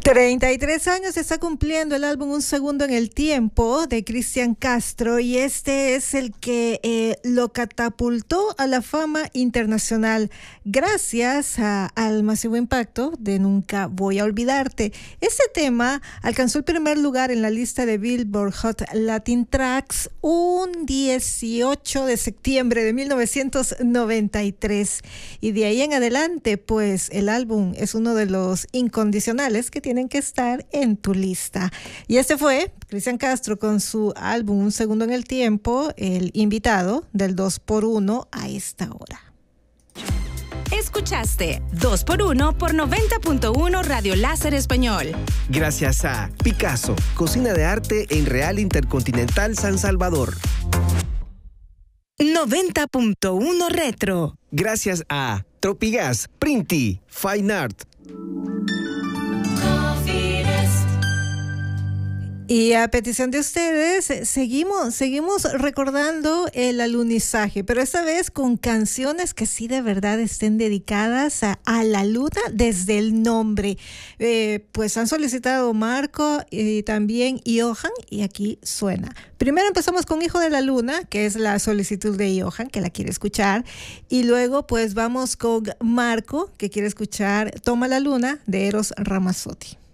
33 años se está cumpliendo el álbum Un Segundo en el Tiempo de Cristian Castro, y este es el que lo catapultó a la fama internacional gracias al masivo impacto de Nunca Voy a Olvidarte. Este tema alcanzó el primer lugar en la lista de Billboard Hot Latin Tracks un 18 de septiembre de 1993, y de ahí en adelante pues el álbum es uno de los incondicionales que tienen que estar en tu lista. Y este fue Cristian Castro con su álbum Un Segundo en el Tiempo, el invitado del 2x1 a esta hora. Escuchaste 2x1 por 90.1 Radio Láser Español. Gracias a Picasso, cocina de arte en Real Intercontinental San Salvador. 90.1 Retro. Gracias a Tropigas, Printi, Fine Art. Y a petición de ustedes, seguimos recordando el alunizaje, pero esta vez con canciones que sí de verdad estén dedicadas a la luna desde el nombre. Pues han solicitado Marco y también Johan, y aquí suena. Primero empezamos con Hijo de la Luna, que es la solicitud de Johan, que la quiere escuchar, y luego pues vamos con Marco, que quiere escuchar Toma la Luna, de Eros Ramazzotti.